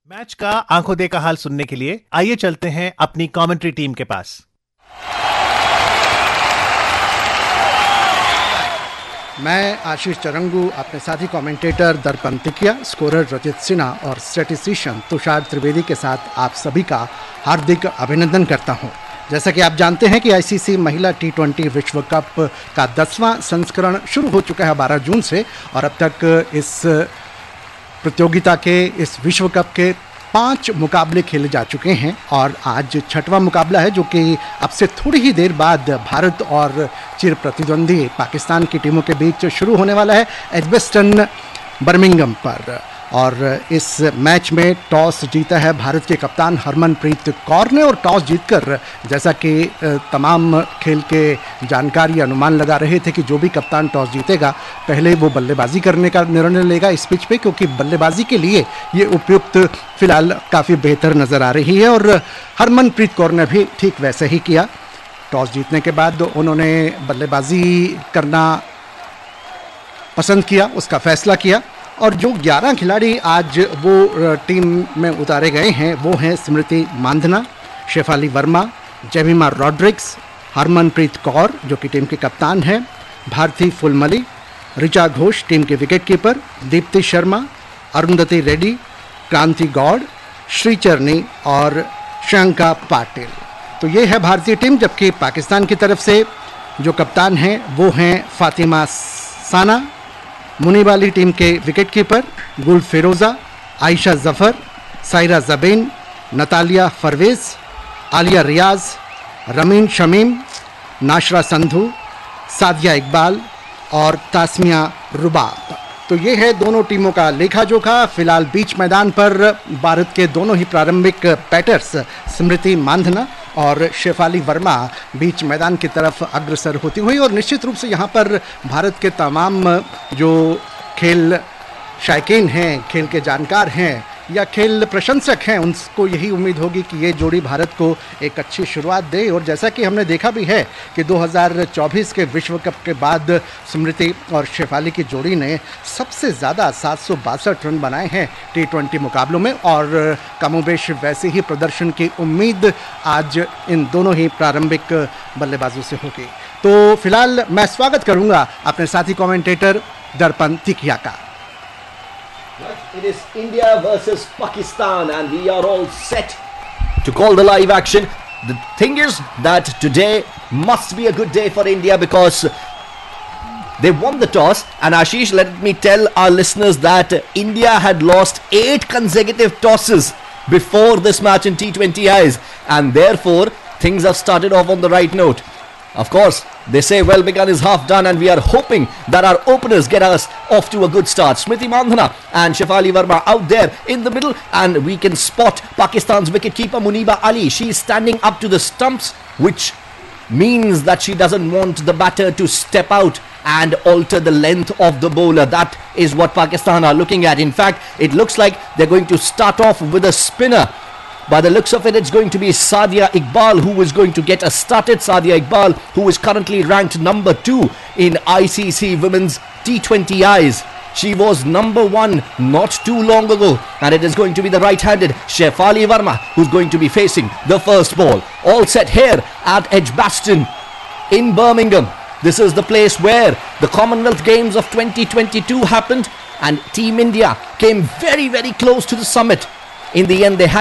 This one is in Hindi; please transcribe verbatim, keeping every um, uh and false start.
मैच का आंखों देखा हाल सुनने के लिए आइए चलते हैं अपनी कमेंट्री टीम के पास। मैं आशीष चरंगू, अपने साथी कमेंटेटर दर्पण तिकिया, स्कोरर रचित सिन्हा और स्टैटिस्टिशियन तुषार त्रिवेदी के साथ आप सभी का हार्दिक अभिनंदन करता हूं। जैसा कि आप जानते हैं कि आईसीसी महिला टी ट्वेंटी विश्व कप का दसवां संस्करण शुरू हो चुका है बारह जून से, और अब तक इस प्रतियोगिता के इस विश्व कप के पांच मुकाबले खेले जा चुके हैं और आज छठवां मुकाबला है जो कि अब से थोड़ी ही देर बाद भारत और चिर प्रतिद्वंदी पाकिस्तान की टीमों के बीच शुरू होने वाला है एडजबेस्टन बर्मिंघम पर। और इस मैच में टॉस जीता है भारत के कप्तान हरमनप्रीत कौर ने, और टॉस जीतकर जैसा कि तमाम खेल के जानकारी अनुमान लगा रहे थे कि जो भी कप्तान टॉस जीतेगा पहले वो बल्लेबाजी करने का निर्णय लेगा इस पिच पे, क्योंकि बल्लेबाजी के लिए ये उपयुक्त फिलहाल काफ़ी बेहतर नज़र आ रही है। और हरमनप्रीत कौर ने भी ठीक वैसे ही किया। टॉस जीतने के बाद उन्होंने बल्लेबाजी करना पसंद किया, उसका फैसला किया। और जो ग्यारह खिलाड़ी आज वो टीम में उतारे गए हैं वो हैं स्मृति मांधना, शेफाली वर्मा, जेमिमा रॉड्रिक्स, हरमनप्रीत कौर जो कि टीम के कप्तान हैं, भारती फुलमली, ऋचा घोष टीम के विकेट कीपर, दीप्ति शर्मा, अरुंधति रेड्डी, क्रांति गौड़, श्रीचरनी और श्रियंका पाटिल। तो ये है भारतीय टीम। जबकि पाकिस्तान की तरफ से जो कप्तान हैं वो हैं फातिमा साना, मुनीब अली टीम के विकेट कीपर, गुल फिरोज़ा, आयशा जफ़र, सायरा ज़बीन, नतालिया परवेज़, आलिया रियाज, रमीन शमीम, नाशरा संधू, सादिया इकबाल और तास्मिया रुबाब। तो ये है दोनों टीमों का लेखा जोखा। फिलहाल बीच मैदान पर भारत के दोनों ही प्रारंभिक बैटर्स स्मृति मांधना और शेफाली वर्मा बीच मैदान की तरफ अग्रसर होती हुई, और निश्चित रूप से यहाँ पर भारत के तमाम जो खेल शायकीन हैं, खेल के जानकार हैं या खेल प्रशंसक हैं, उनको यही उम्मीद होगी कि ये जोड़ी भारत को एक अच्छी शुरुआत दे। और जैसा कि हमने देखा भी है कि दो हज़ार चौबीस के विश्व कप के बाद स्मृति और शेफाली की जोड़ी ने सबसे ज़्यादा सात सौ बासठ रन बनाए हैं टी ट्वेंटी मुकाबलों में, और कमोबेश वैसे ही प्रदर्शन की उम्मीद आज इन दोनों ही प्रारंभिक बल्लेबाजों से होगी। तो फिलहाल मैं स्वागत करूँगा अपने साथी कॉमेंटेटर दर्पण तिकिया का। It is India versus Pakistan and we are all set to call the live action. The thing is that today must be a good day for India because they won the toss, and Ashish, let me tell our listeners that India had lost eight consecutive tosses before this match in T twenty Is, and therefore things have started off on the right note. Of course, they say well begun is half done, and we are hoping that our openers get us off to a good start. Smriti Mandhana and Shefali Verma out there in the middle, and we can spot Pakistan's wicketkeeper Muniba Ali. She is standing up to the stumps, which means that she doesn't want the batter to step out and alter the length of the bowler. That is what Pakistan are looking at. In fact, it looks like they're going to start off with a spinner. By the looks of it, it's going to be Sadia Iqbal who is going to get a started. Sadia Iqbal, who is currently ranked number two in I C C Women's T twenty Is. She was number one not too long ago, and it is going to be the right-handed Shefali Verma who's going to be facing the first ball. All set here at Edgbaston in Birmingham. This is the place where the Commonwealth Games of twenty twenty-two happened, and Team India came very, very close to the summit. In the end, they had